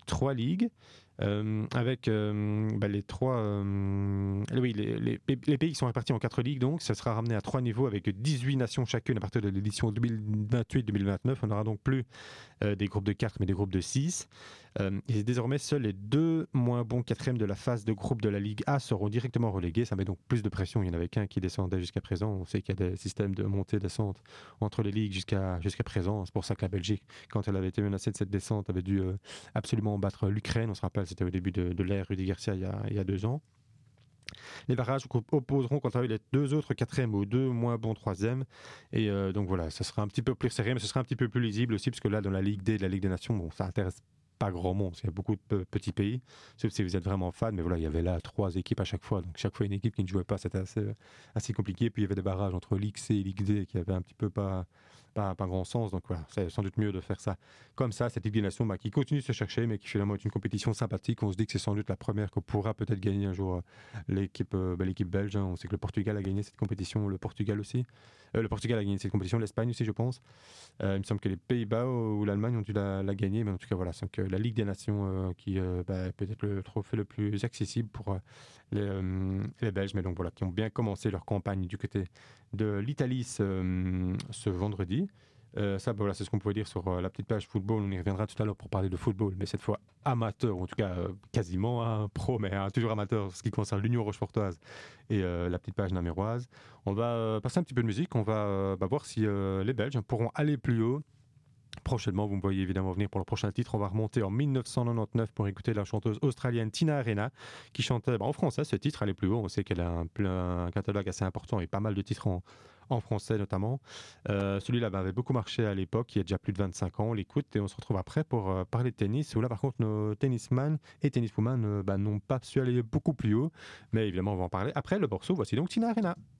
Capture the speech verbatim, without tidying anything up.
trois ligues. Euh, avec euh, bah, les trois euh, oui, les, les, les pays qui sont répartis en quatre ligues, donc ça sera ramené à trois niveaux avec dix-huit nations chacune à partir de l'édition deux mille vingt-huit deux mille vingt-neuf. On n'aura donc plus euh, des groupes de quatre mais des groupes de six. Euh, et désormais seuls les deux moins bons quatrièmes de la phase de groupe de la Ligue A seront directement relégués. Ça met donc plus de pression. Il n'y en avait qu'un qui descendait jusqu'à présent. On sait qu'il y a des systèmes de montée-descente entre les ligues jusqu'à, jusqu'à présent. C'est pour ça que la Belgique, quand elle avait été menacée de cette descente, avait dû euh, absolument battre l'Ukraine. On se rappelle, c'était au début de, de l'ère Rudy Garcia il y, a, il y a deux ans. Les barrages opposeront quant à eux les deux autres quatrièmes aux deux moins bons troisièmes. Et euh, donc voilà, ça sera un petit peu plus serré, mais ce sera un petit peu plus lisible aussi, parce que là, dans la Ligue D de la Ligue des Nations, bon, ça intéresse pas grand monde, parce qu'il y a beaucoup de pe- petits pays, sauf si vous êtes vraiment fan, mais voilà, il y avait là trois équipes à chaque fois, donc chaque fois une équipe qui ne jouait pas, c'était assez, assez compliqué. Puis il y avait des barrages entre Ligue C et Ligue D qui avaient un petit peu pas, pas, pas grand sens, donc voilà, c'est sans doute mieux de faire ça comme ça, cette Ligue des Nations bah, qui continue de se chercher, mais qui finalement est une compétition sympathique. On se dit que c'est sans doute la première qu'on pourra peut-être gagner un jour, euh, l'équipe, euh, bah, l'équipe belge, hein. On sait que le Portugal a gagné cette compétition, le Portugal aussi, euh, le Portugal a gagné cette compétition, l'Espagne aussi je pense. Euh, il me semble que les Pays-Bas ou l'Allemagne ont dû la, la gagner, mais en tout cas voilà, c'est que la Ligue des Nations euh, qui euh, bah, peut-être le trophée le plus accessible pour euh, les, euh, les Belges, mais donc voilà, qui ont bien commencé leur campagne du côté de l'Italie ce, ce vendredi. Euh, ça, bah, voilà, c'est ce qu'on pouvait dire sur euh, la petite page football. On y reviendra tout à l'heure pour parler de football, mais cette fois amateur, ou en tout cas euh, quasiment un pro, mais hein, toujours amateur, ce qui concerne l'Union Rochefortoise et euh, la petite page naméroise. On va euh, passer un petit peu de musique. On va euh, bah, voir si euh, les Belges pourront aller plus haut. Prochainement, vous me voyez évidemment venir pour le prochain titre. On va remonter en dix-neuf cent quatre-vingt-dix-neuf pour écouter la chanteuse australienne Tina Arena qui chantait bah, en français ce titre, Aller plus haut. On sait qu'elle a un, un catalogue assez important et pas mal de titres en, en français notamment. Euh, celui-là bah, avait beaucoup marché à l'époque, il y a déjà plus de vingt-cinq ans. On l'écoute et on se retrouve après pour euh, parler de tennis. Où là par contre nos tennisman et tenniswoman euh, bah, n'ont pas su aller beaucoup plus haut. Mais évidemment on va en parler après le morceau. Voici donc Tina Arena.